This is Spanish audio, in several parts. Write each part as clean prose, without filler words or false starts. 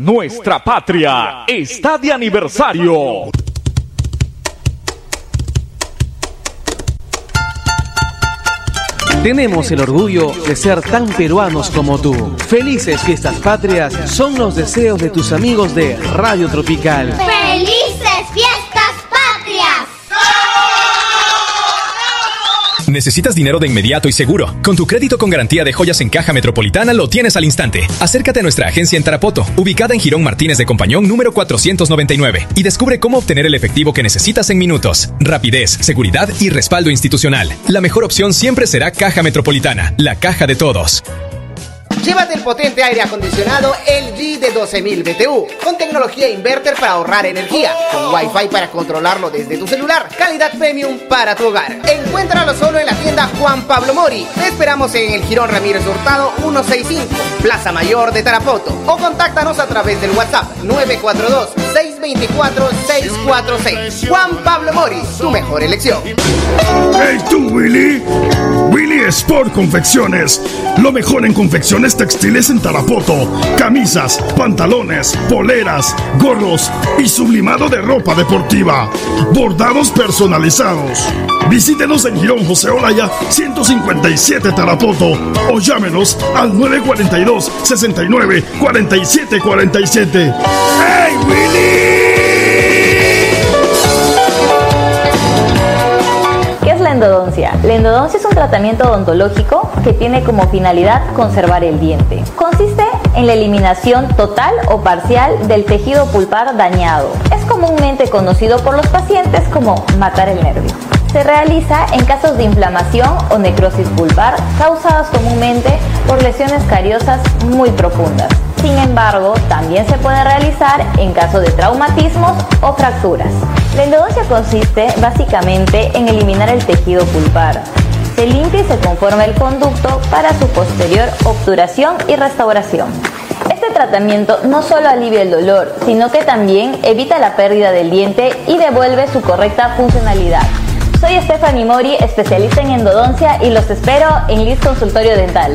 Nuestra patria está de aniversario. Tenemos el orgullo de ser tan peruanos como tú. Felices fiestas patrias son los deseos de tus amigos de Radio Tropical. ¡Felices fiestas patrias! ¿Necesitas dinero de inmediato y seguro? Con tu crédito con garantía de joyas en Caja Metropolitana lo tienes al instante. Acércate a nuestra agencia en Tarapoto, ubicada en Girón Martínez de Compañón, número 499, y descubre cómo obtener el efectivo que necesitas en minutos. Rapidez, seguridad y respaldo institucional. La mejor opción siempre será Caja Metropolitana, la caja de todos. Llévate el potente aire acondicionado LG de 12.000 BTU, con tecnología inverter para ahorrar energía, con Wi-Fi para controlarlo desde tu celular, calidad premium para tu hogar. Encuéntralo solo en la tienda Juan Pablo Mori. Te esperamos en el Girón Ramírez Hurtado 165, Plaza Mayor de Tarapoto, o contáctanos a través del WhatsApp 942-624-646. Juan Pablo Mori, tu mejor elección. ¡Hey tú, Willy! Willy Sport Confecciones, lo mejor en confecciones textiles en Tarapoto. Camisas, pantalones, poleras, gorros y sublimado de ropa deportiva. Bordados personalizados. Visítenos en Girón José Olaya 157 Tarapoto o llámenos al 942-69-4747. ¡Hey, Willy! La endodoncia. La endodoncia es un tratamiento odontológico que tiene como finalidad conservar el diente. Consiste en la eliminación total o parcial del tejido pulpar dañado. Es comúnmente conocido por los pacientes como matar el nervio. Se realiza en casos de inflamación o necrosis pulpar causadas comúnmente por lesiones cariosas muy profundas. Sin embargo, también se puede realizar en caso de traumatismos o fracturas. La endodoncia consiste básicamente en eliminar el tejido pulpar. Se limpia y se conforma el conducto para su posterior obturación y restauración. Este tratamiento no solo alivia el dolor, sino que también evita la pérdida del diente y devuelve su correcta funcionalidad. Soy Stephanie Mori, especialista en endodoncia, y los espero en Liz Consultorio Dental.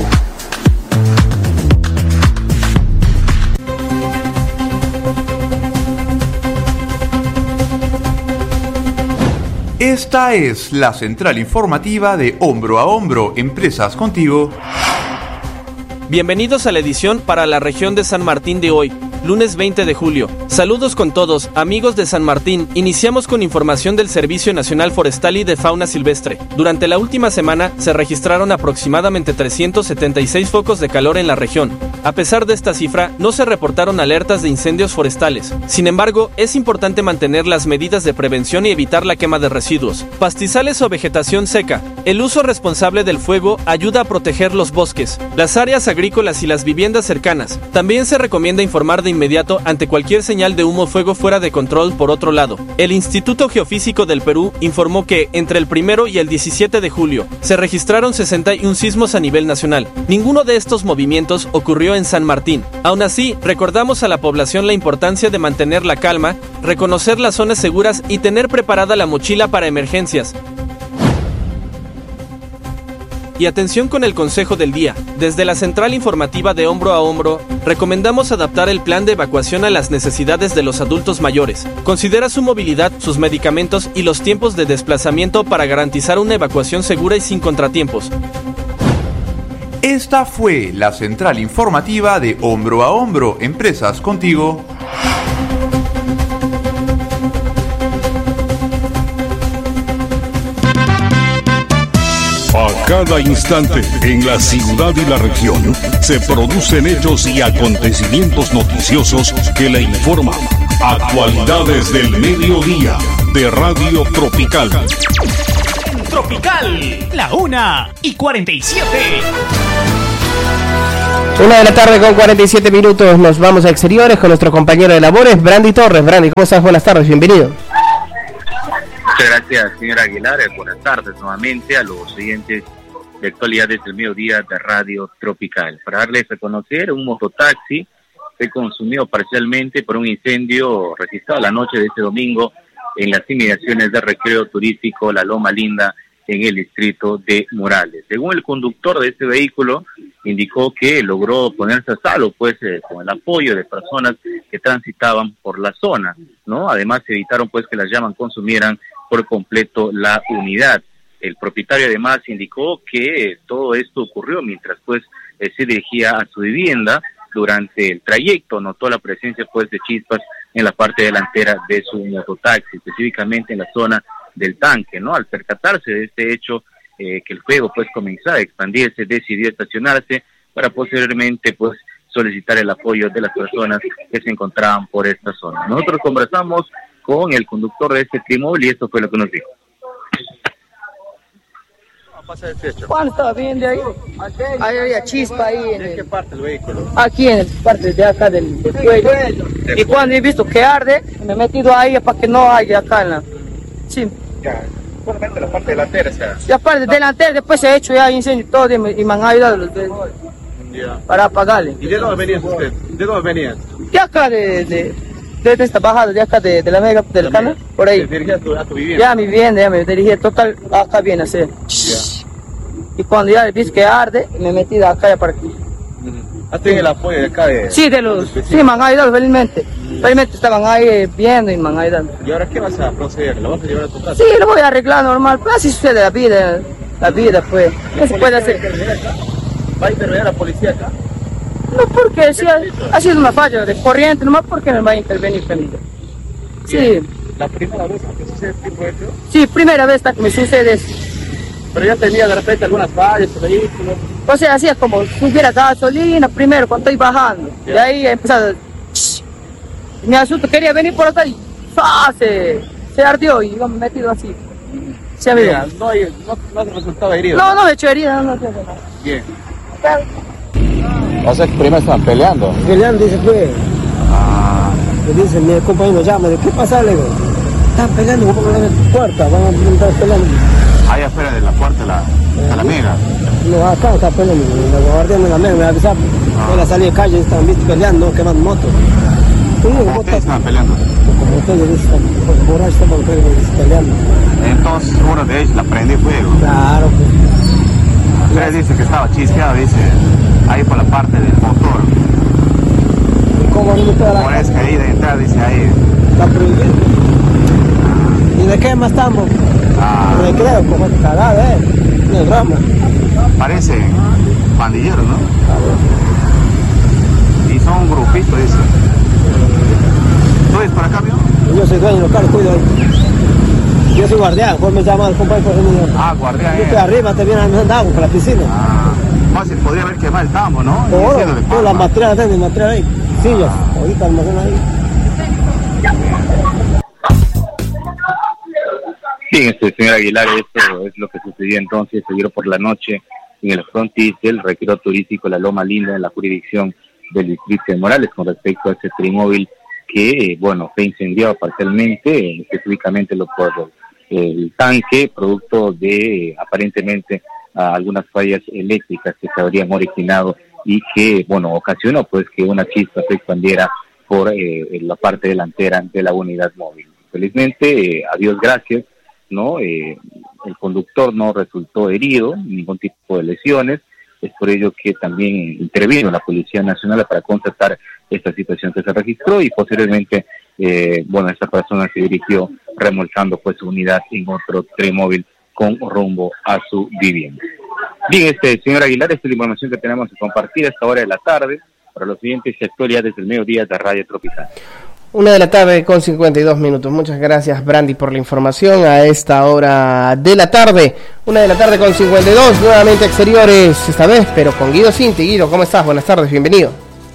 Esta es la central informativa de Hombro a Hombro, Empresas Contigo. Bienvenidos a la edición para la región de San Martín de hoy, lunes 20 de julio. Saludos con todos, amigos de San Martín. Iniciamos con información del Servicio Nacional Forestal y de Fauna Silvestre. Durante la última semana se registraron aproximadamente 376 focos de calor en la región. A pesar de esta cifra, no se reportaron alertas de incendios forestales. Sin embargo, es importante mantener las medidas de prevención y evitar la quema de residuos, pastizales o vegetación seca. El uso responsable del fuego ayuda a proteger los bosques, las áreas agrícolas y las viviendas cercanas. También se recomienda informar de inmediato ante cualquier señal de humo o fuego fuera de control. Por otro lado, el Instituto Geofísico del Perú informó que entre el 1 y el 17 de julio se registraron 61 sismos a nivel nacional. Ninguno de estos movimientos ocurrió en San Martín. Aún así, recordamos a la población la importancia de mantener la calma, reconocer las zonas seguras y tener preparada la mochila para emergencias. Y atención con el consejo del día. Desde la central informativa de Hombro a Hombro, recomendamos adaptar el plan de evacuación a las necesidades de los adultos mayores. Considera su movilidad, sus medicamentos y los tiempos de desplazamiento para garantizar una evacuación segura y sin contratiempos. Esta fue la central informativa de Hombro a Hombro, Empresas Contigo. A cada instante, en la ciudad y la región, se producen hechos y acontecimientos noticiosos que le informan. Actualidades del mediodía de Radio Tropical. Tropical, la 1:47. 1:47 nos vamos a exteriores con nuestro compañero de labores, Brandy Torres. Brandy, ¿cómo estás? Buenas tardes, bienvenido. Muchas gracias, señora Aguilar. Buenas tardes nuevamente a los oyentes de Actualidades del Mediodía de Radio Tropical. Para darles a conocer, un mototaxi se consumió parcialmente por un incendio registrado la noche de este domingo en las inmediaciones del recreo turístico La Loma Linda en el distrito de Morales. Según el conductor de este vehículo, indicó que logró ponerse a salvo, pues, con el apoyo de personas que transitaban por la zona, ¿no? Además, evitaron, pues, que las llamas consumieran por completo la unidad. El propietario, además, indicó que todo esto ocurrió mientras, pues, se dirigía a su vivienda. Durante el trayecto notó la presencia, pues, de chispas en la parte delantera de su mototaxi, específicamente en la zona del tanque, ¿no? Al percatarse de este hecho, que el fuego, pues, comenzaba a expandirse, decidió estacionarse para posteriormente, pues, solicitar el apoyo de las personas que se encontraban por esta zona. Nosotros conversamos con el conductor de este trimóvil y esto fue lo que nos dijo. Pasa este hecho. ¿Cuándo estaba bien de ahí? Ahí había chispa ahí. ¿En qué parte del vehículo? Aquí en la parte de acá del cuello. Y cuando he visto que arde, me he metido ahí para que no haya acá en la... Sí. Ya, solamente la parte delantera, o sea. La parte delantera, después se ha hecho ya incendio y todo y me han ayudado los de... para apagarle. ¿Y de dónde venías usted? ¿De dónde venías? De acá, de esta bajada, de acá de la mega, del canal, por ahí. ¿Te dirigías a tu vivienda? Ya a mi vivienda, ya me dirigí total, acá viene a ser. Y cuando ya vi que arde, me metí de acá ya para aquí. ¿Has tenido el apoyo de acá? Sí, de los... Sí, me han ayudado felizmente. Felizmente estaban ahí viendo y me han ayudado. ¿Y ahora qué vas a proceder? ¿Lo vas a llevar a tu casa? Sí, lo voy a arreglar normal, pues así sucede la vida pues. ¿Qué se puede hacer? ¿Va a intervenir la policía acá? No, porque sí, ha sido una falla de corriente, nomás porque me va a intervenir también. Sí. ¿La primera vez que sucede este tipo de hecho? Sí, primera vez que me sucede eso. Pero ya tenía de repente algunas fallas, vehículos. O sea, así es como si hubiera gasolina primero cuando estoy bajando. Y ahí he empezado. Me asusto, quería venir por acá y se ardió y yo me he metido así. Se ha no has resultado herido. No me he hecho herida. No. Bien. O sea que primero estaban peleando. Peleando, dice pues. Me dice mi compañero llama, ¿qué pasa? Le digo, están peleando como en la puerta, van a estar peleando. Ahí afuera de la puerta a la mega. No, acá está peleando, los guardianes de la mega me avisaron. En la salida de calle están peleando, quemando motos. ¿Cómo ustedes estaban peleando? Como ustedes dicen, los borrachos estaban peleando. Entonces uno de ellos la prendió fuego. Claro, pues. Ustedes dicen que estaba chispeado, dice, ahí por la parte del motor. ¿Cómo no está la por esa caída de entrada, dice ahí. Está prohibido. ¿Y de qué más estamos? Me creo, como cagado, no es drama. Parece pandilleros, ¿no? Y son un grupito, dice. ¿Tú eres por acá, amigo? Yo soy dueño local, cuido ahí. Yo soy guardián, pues me llama el compañero. guardián. Yo estoy arriba, te vienen andando por la piscina. Fácil, podría haber quemado el tambo, ¿no? Todo la material ahí. Sillas, ahorita almacén ahí. Sí, señor Aguilar, esto es lo que sucedió entonces ayer por la noche en el frontis del retiro turístico La Loma Linda en la jurisdicción del distrito de Morales con respecto a ese trimóvil que, fue incendiado parcialmente, específicamente por el tanque, producto de aparentemente algunas fallas eléctricas que se habrían originado y que, ocasionó pues que una chispa se expandiera por la parte delantera de la unidad móvil. Felizmente, a Dios gracias, ¿no? El conductor no resultó herido, ningún tipo de lesiones. Es por ello que también intervino la Policía Nacional para constatar esta situación que se registró y posteriormente, esta persona se dirigió remolcando pues su unidad en otro trimóvil con rumbo a su vivienda. Bien, señor Aguilar, esta es la información que tenemos que compartir a esta hora de la tarde para los siguientes actualidades del mediodía de Radio Tropical. 1:00 con 52 minutos. Muchas gracias, Brandy, por la información a esta hora de la tarde. 1:00 con 52, nuevamente exteriores esta vez, pero con Guido Cinti. Guido, ¿cómo estás? Buenas tardes, bienvenido.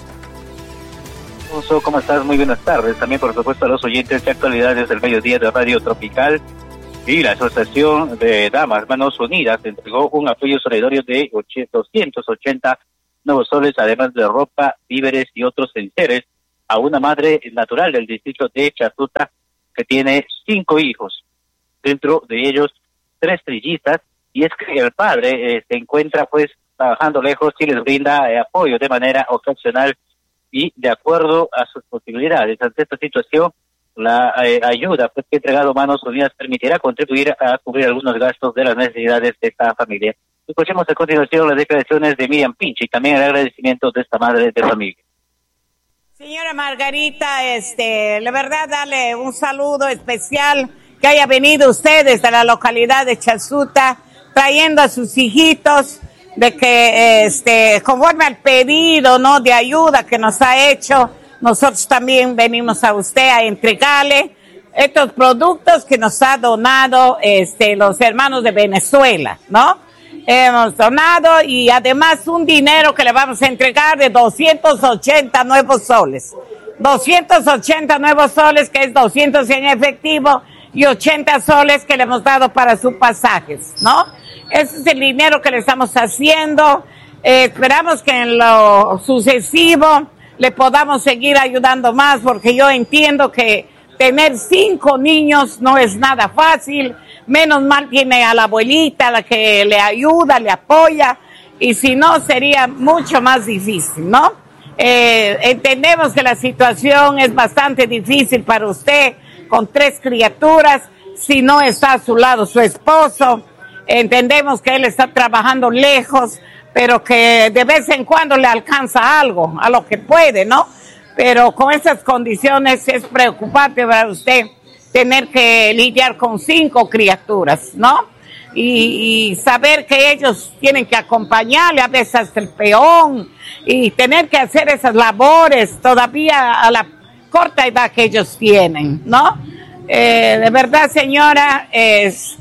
¿Cómo estás? Muy buenas tardes. También, por supuesto, a los oyentes de actualidades del mediodía de Radio Tropical. Y la Asociación de Damas Manos Unidas entregó un apoyo solidario de 280 nuevos soles, además de ropa, víveres y otros enseres, a una madre natural del distrito de Chasuta que tiene 5 hijos, dentro de ellos 3 trillizas, y es que el padre se encuentra pues trabajando lejos y les brinda apoyo de manera ocasional y de acuerdo a sus posibilidades. Ante esta situación, La ayuda pues, que ha entregado Manos Unidas permitirá contribuir a cubrir algunos gastos de las necesidades de esta familia. Escuchemos a continuación las declaraciones de Miriam Pinchi y también el agradecimiento de esta madre de familia. Señora Margarita, la verdad darle un saludo especial que haya venido usted desde la localidad de Chasuta trayendo a sus hijitos de que conforme al pedido, ¿no?, de ayuda que nos ha hecho, nosotros también venimos a usted a entregarle estos productos que nos ha donado los hermanos de Venezuela, ¿no? Hemos donado y además un dinero que le vamos a entregar de 280 nuevos soles. 280 nuevos soles, que es 200 en efectivo y 80 soles que le hemos dado para sus pasajes, ¿no? Ese es el dinero que le estamos haciendo. Esperamos que en lo sucesivo le podamos seguir ayudando más, porque yo entiendo que tener 5 niños no es nada fácil. Menos mal tiene a la abuelita, la que le ayuda, le apoya, y si no sería mucho más difícil, ¿no? Entendemos que la situación es bastante difícil para usted, con 3 criaturas, si no está a su lado su esposo. Entendemos que él está trabajando lejos, pero que de vez en cuando le alcanza algo, a lo que puede, ¿no? Pero con esas condiciones es preocupante para usted tener que lidiar con 5 criaturas, ¿no? Y saber que ellos tienen que acompañarle, a veces hasta el peón, y tener que hacer esas labores todavía a la corta edad que ellos tienen, ¿no? De verdad, señora, es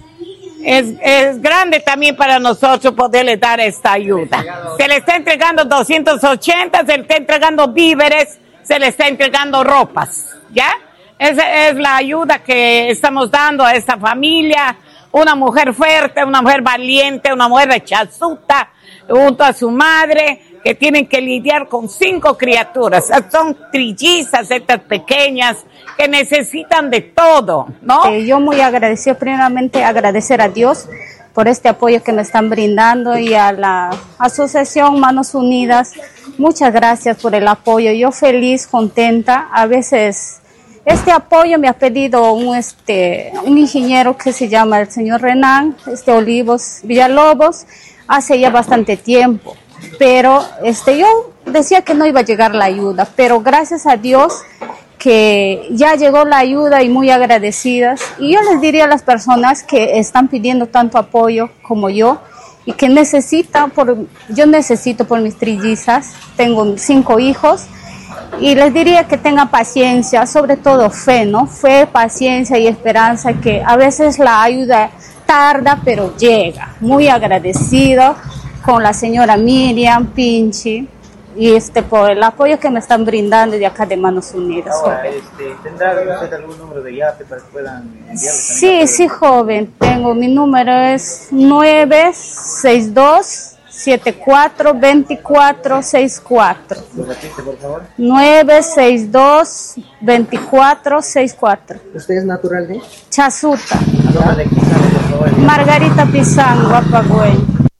grande también para nosotros poderle dar esta ayuda. Se le está entregando 280, se le está entregando víveres, se le está entregando ropas, ¿ya? Esa es la ayuda que estamos dando a esta familia, una mujer fuerte, una mujer valiente, una mujer de Chasuta, junto a su madre, que tienen que lidiar con 5 criaturas. Son trillizas estas pequeñas que necesitan de todo, ¿no? Yo muy agradecido, primeramente agradecer a Dios por este apoyo que me están brindando y a la Asociación Manos Unidas. Muchas gracias por el apoyo. Yo feliz, contenta. A veces este apoyo me ha pedido un ingeniero que se llama el señor Renan, Olivos Villalobos, hace ya bastante tiempo. Pero yo decía que no iba a llegar la ayuda, pero gracias a Dios que ya llegó la ayuda y muy agradecidas. Y yo les diría a las personas que están pidiendo tanto apoyo como yo y que yo necesito por mis trillizas, tengo 5 hijos, y les diría que tengan paciencia, sobre todo fe, ¿no? Fe, paciencia y esperanza, que a veces la ayuda tarda, pero llega. Muy agradecido con la señora Miriam Pinchi y por el apoyo que me están brindando de acá de Manos Unidas. Ahora, ¿tendrá usted algún número de IAPE para que puedan Sí, enviarle? joven, mi número es 962-74-2464. ¿Lo repite, por favor? 962-2464. ¿Usted es natural de? Chasuta. ¿A dónde de Quizano, por favor? Margarita Pizán, Guapagüey.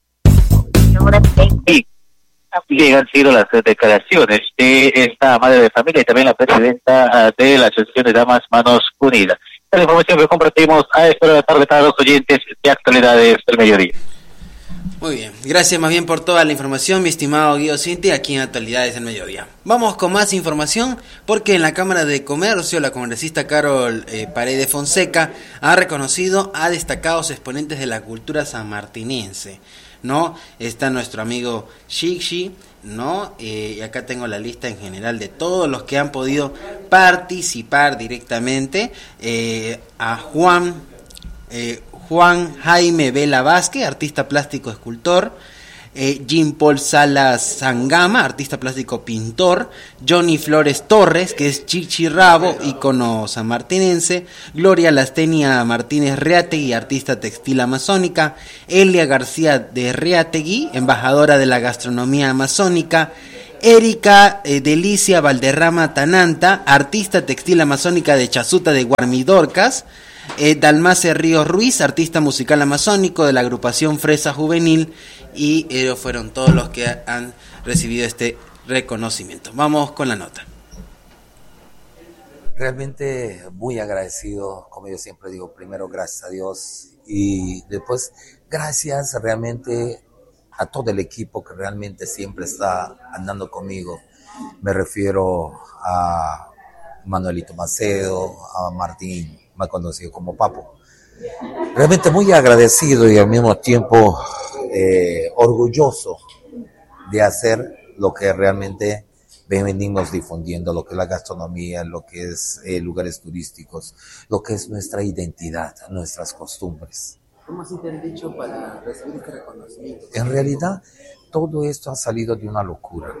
Bien, han sido las declaraciones de esta madre de familia y también la presidenta de la Asociación de Damas Manos Unidas. Esta es la información que compartimos a esta hora de la tarde para los oyentes de Actualidades del Mediodía. Muy bien, gracias más bien por toda la información, mi estimado Guido Cinti, aquí en Actualidades del Mediodía. Vamos con más información, porque en la Cámara de Comercio, la congresista Carol Paredes Fonseca ha reconocido a destacados exponentes de la cultura sanmartinense, ¿no? Está nuestro amigo Shikshi, ¿no? Y acá tengo la lista en general de todos los que han podido participar directamente. A Juan Jaime Vela Vázquez, artista plástico escultor. Jean Paul Salas Sangama, artista plástico pintor. Johnny Flores Torres, que es Chichi Rabo, ícono sanmartinense. Gloria Lastenia Martínez Reategui, artista textil amazónica. Elia García de Reategui, embajadora de la gastronomía amazónica. Erika Delicia Valderrama Tananta, artista textil amazónica de Chasuta de Guarmidorcas. Dalmace Ríos Ruiz, artista musical amazónico de la agrupación Fresa Juvenil, y ellos fueron todos los que han recibido este reconocimiento. Vamos con la nota. Realmente muy agradecido, como yo siempre digo, primero gracias a Dios y después gracias realmente a todo el equipo que realmente siempre está andando conmigo. Me refiero a Manuelito Macedo, a Martín, más conocido como Papo. Realmente muy agradecido y al mismo tiempo orgulloso de hacer lo que realmente venimos difundiendo, lo que es la gastronomía, lo que es lugares turísticos, lo que es nuestra identidad, nuestras costumbres. ¿Cómo así te han dicho para recibir este reconocimiento? En realidad, todo esto ha salido de una locura.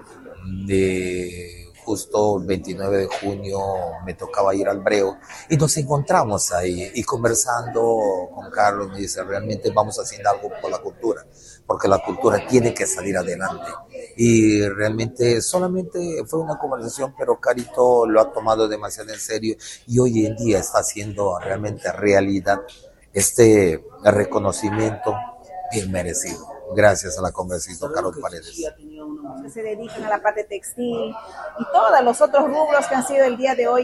Justo el 29 de junio me tocaba ir al Breo y nos encontramos ahí y conversando con Carlos me dice, realmente vamos haciendo algo por la cultura, porque la cultura tiene que salir adelante. Y realmente solamente fue una conversación, pero Carito lo ha tomado demasiado en serio y hoy en día está haciendo realmente realidad este reconocimiento bien merecido. Gracias a la congresista Carol Paredes. Que se dedican a la parte textil y todos los otros rubros que han sido el día de hoy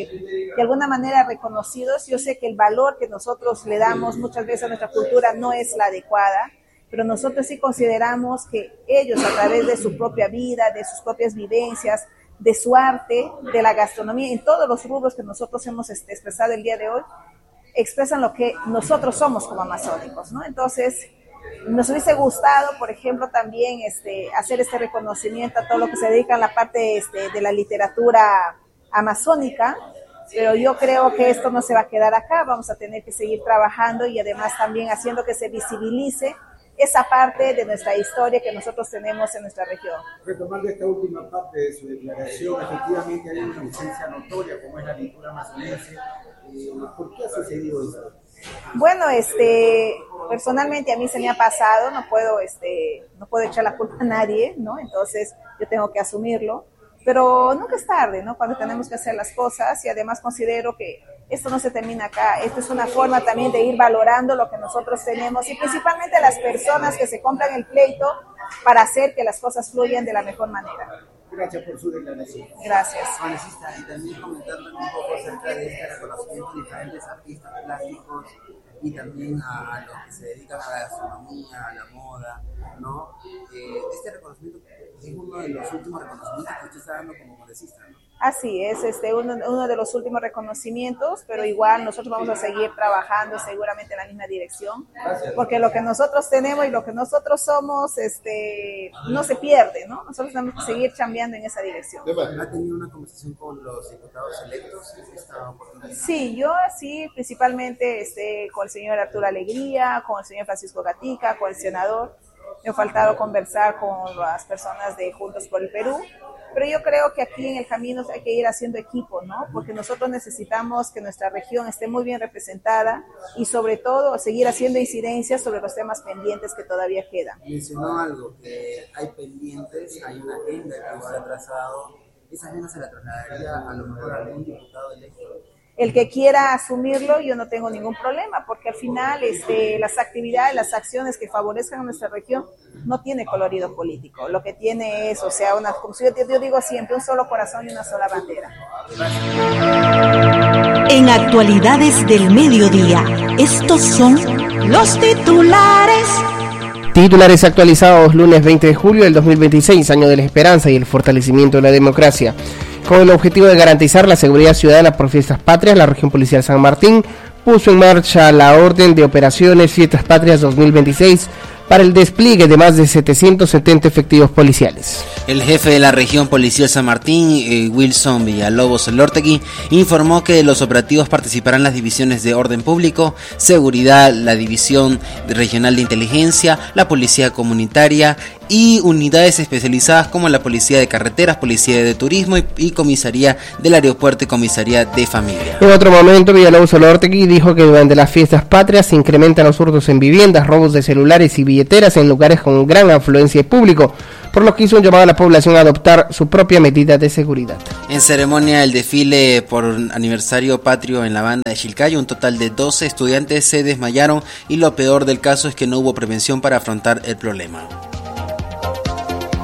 de alguna manera reconocidos. Yo sé que el valor que nosotros le damos muchas veces a nuestra cultura no es la adecuada, pero nosotros sí consideramos que ellos, a través de su propia vida, de sus propias vivencias, de su arte, de la gastronomía, en todos los rubros que nosotros hemos expresado el día de hoy, expresan lo que nosotros somos como amazónicos, ¿no? Entonces, nos hubiese gustado, por ejemplo, también hacer este reconocimiento a todo lo que se dedica a la parte de la literatura amazónica, pero yo creo que esto no se va a quedar acá, vamos a tener que seguir trabajando y además también haciendo que se visibilice esa parte de nuestra historia que nosotros tenemos en nuestra región. Retomando esta última parte de su declaración, efectivamente hay una ausencia notoria como es la literatura amazonense. ¿Por qué ha sucedido eso? Bueno, personalmente a mí se me ha pasado, no puedo echar la culpa a nadie, ¿no? Entonces yo tengo que asumirlo, pero nunca es tarde, ¿no? Cuando tenemos que hacer las cosas y además considero que esto no se termina acá, esto es una forma también de ir valorando lo que nosotros tenemos y principalmente las personas que se compran el pleito para hacer que las cosas fluyan de la mejor manera. Gracias por su declaración. Gracias. Congresista, y también comentarle un poco acerca de este reconocimiento de diferentes artistas plásticos y también a los que se dedican a la gastronomía, a la moda, ¿no? Este reconocimiento es uno de los últimos reconocimientos que usted está dando como congresista, ¿no? Así es, uno de los últimos reconocimientos, pero igual nosotros vamos a seguir trabajando seguramente en la misma dirección, porque lo que nosotros tenemos y lo que nosotros somos, no se pierde, ¿no? Nosotros tenemos que seguir chambeando en esa dirección. ¿Ha tenido una conversación con los diputados electos en esta oportunidad? Sí, yo sí, principalmente con el señor Arturo Alegría, con el señor Francisco Gatica, con el senador. Me ha faltado conversar con las personas de Juntos por el Perú, pero yo creo que aquí en el camino hay que ir haciendo equipo, ¿no? Porque nosotros necesitamos que nuestra región esté muy bien representada y sobre todo seguir haciendo incidencias sobre los temas pendientes que todavía quedan. Mencionó algo, que hay pendientes, hay una agenda que va atrasado, esa agenda se la trasladaría a lo mejor a algún diputado electo. El que quiera asumirlo, yo no tengo ningún problema, porque al final las actividades, las acciones que favorezcan a nuestra región no tiene colorido político. Lo que tiene es, como yo digo siempre, un solo corazón y una sola bandera. En Actualidades del Mediodía, estos son los titulares. Titulares actualizados lunes 20 de julio del 2026, año de la esperanza y el fortalecimiento de la democracia. Con el objetivo de garantizar la seguridad ciudadana por Fiestas Patrias, la Región Policial San Martín puso en marcha la Orden de Operaciones Fiestas Patrias 2026 para el despliegue de más de 770 efectivos policiales. El jefe de la Región Policial San Martín, Wilson Villalobos Elortegui, informó que de los operativos participarán las divisiones de orden público, seguridad, la División Regional de Inteligencia, la Policía Comunitaria y unidades especializadas como la Policía de Carreteras, Policía de Turismo y Comisaría del Aeropuerto y Comisaría de Familia. En otro momento, Villalobos Elortegui dijo que durante las Fiestas Patrias se incrementan los hurtos en viviendas, robos de celulares y billeteras en lugares con gran afluencia de público, por lo que hizo un llamado a la población a adoptar su propia medida de seguridad. En ceremonia del desfile por aniversario patrio en la banda de Chilcayo, un total de 12 estudiantes se desmayaron y lo peor del caso es que no hubo prevención para afrontar el problema.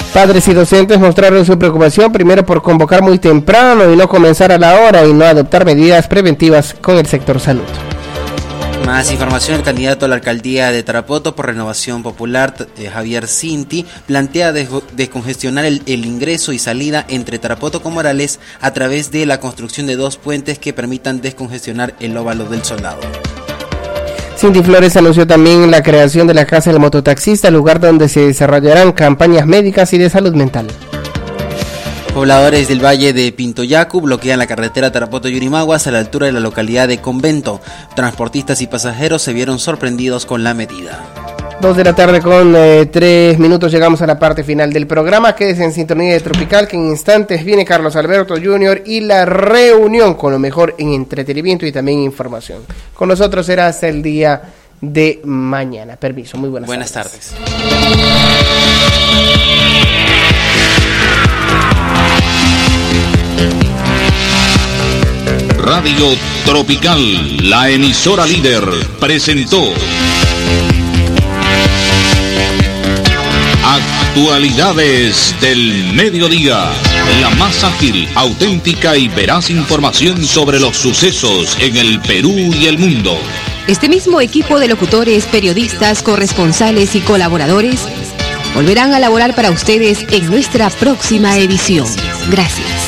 Padres y docentes mostraron su preocupación primero por convocar muy temprano y no comenzar a la hora y no adoptar medidas preventivas con el sector salud. Más información, el candidato a la alcaldía de Tarapoto por Renovación Popular, Javier Cinti, plantea descongestionar el ingreso y salida entre Tarapoto con Morales a través de la construcción de 2 puentes que permitan descongestionar el óvalo del Soldado. Cinti Flores anunció también la creación de la Casa del Mototaxista, lugar donde se desarrollarán campañas médicas y de salud mental. Pobladores del Valle de Pintoyacu bloquean la carretera Tarapoto-Yurimaguas a la altura de la localidad de Convento. Transportistas y pasajeros se vieron sorprendidos con la medida. 2 de la tarde con 3 minutos, llegamos a la parte final del programa. Quédese en sintonía de Tropical, que en instantes viene Carlos Alberto Jr. y la reunión con lo mejor en entretenimiento y también información. Con nosotros será hasta el día de mañana. Permiso, muy buenas tardes. Radio Tropical, la emisora líder, presentó Actualidades del Mediodía, la más ágil, auténtica y veraz información sobre los sucesos en el Perú y el mundo. Este mismo equipo de locutores, periodistas, corresponsales y colaboradores volverán a laborar para ustedes en nuestra próxima edición. Gracias.